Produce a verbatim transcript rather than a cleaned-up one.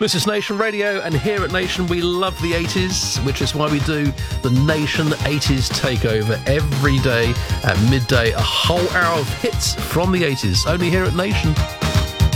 This is Nation Radio, and here at Nation we love the eighties, which is why we do the Nation eighties Takeover every day at midday, a whole hour of hits from the eighties, only here at Nation.